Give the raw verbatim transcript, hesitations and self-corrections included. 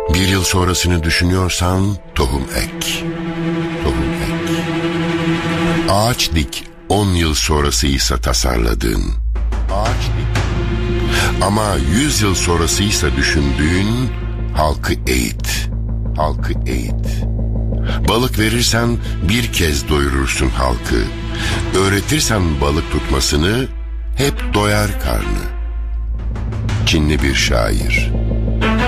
Bir yıl sonrasını düşünüyorsan tohum ek. Tohum ek. Ağaç dik, on yıl sonrasıysa tasarladığın. Ağaç dik. Ama yüz yıl sonrasıysa düşündüğün, halkı eğit. Halkı eğit. Balık verirsen bir kez doyurursun halkı. Öğretirsen balık tutmasını, hep doyar karnı. Çinli bir şair.